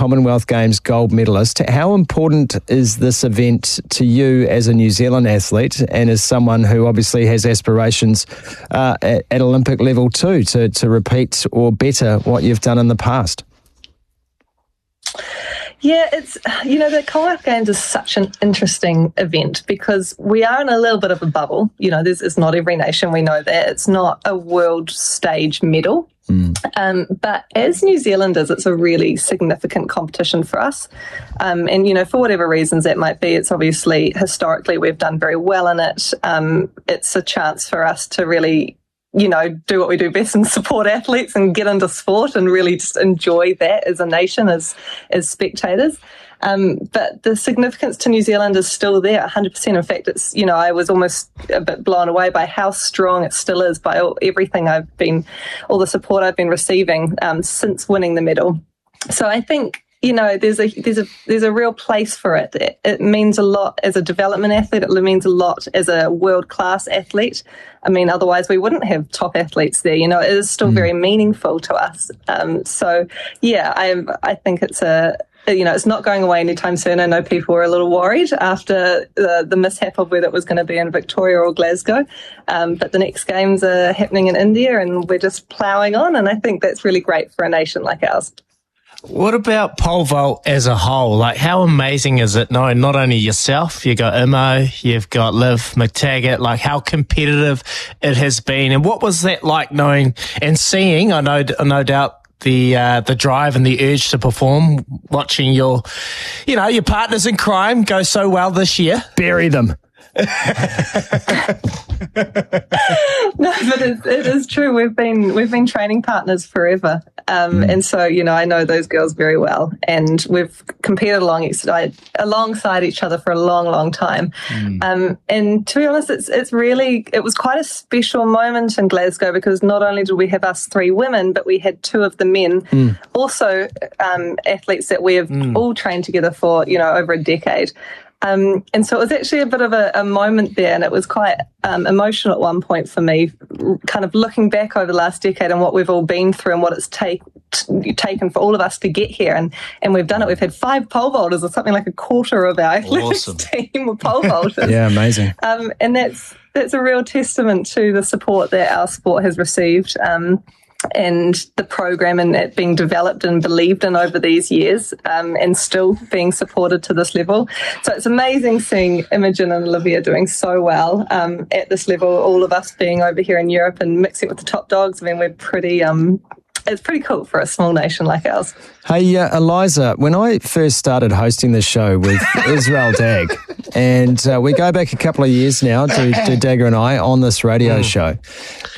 Commonwealth Games gold medalist. How important is this event to you as a New Zealand athlete and as someone who obviously has aspirations at Olympic level too, to repeat or better what you've done in the past? Yeah, it's, the Commonwealth Games is such an interesting event because we are in a little bit of a bubble. It's not every nation, we know that. It's not a world stage medal. But as New Zealanders, it's a really significant competition for us. And, for whatever reasons that might be, it's obviously historically we've done very well in it. It's a chance for us to really do what we do best and support athletes and get into sport and really just enjoy that as a nation, as spectators. But the significance to New Zealand is still there, 100%. In fact, it's, I was almost a bit blown away by how strong it still is, by all the support I've been receiving since winning the medal. So I think, there's a real place for it. It means a lot as a development athlete. It means a lot as a world-class athlete. I mean, otherwise we wouldn't have top athletes there. It is still very meaningful to us. I think it's it's not going away anytime soon. I know people were a little worried after the mishap of whether it was going to be in Victoria or Glasgow. But the next games are happening in India and we're just ploughing on. And I think that's really great for a nation like ours. What about pole vault as a whole? Like, how amazing is it knowing not only yourself, you've got Imo, you've got Liv McTaggart, like how competitive it has been? And what was that like knowing and seeing, I no doubt, the drive and the urge to perform, watching your partners in crime go so well this year? Bury them. No, but it is true. We've been training partners forever, and so I know those girls very well, and we've competed alongside each other for a long, long time. And to be honest, it was quite a special moment in Glasgow because not only did we have us three women, but we had two of the men, also athletes that we have all trained together for over a decade. And so it was actually a bit of a moment there, and it was quite emotional at one point for me, kind of looking back over the last decade and what we've all been through and what it's taken for all of us to get here. And we've done it. We've had 5 pole vaulters, or something like a quarter of our athletics team were pole vaulters. Yeah, amazing. And that's a real testament to the support that our sport has received. And the program and it being developed and believed in over these years, and still being supported to this level. So it's amazing seeing Imogen and Olivia doing so well at this level, all of us being over here in Europe and mixing with the top dogs. I mean, we're pretty... it's pretty cool for a small nation like ours. Hey, Eliza, when I first started hosting this show with Israel Dag, and we go back a couple of years now to Dagger and I on this radio show,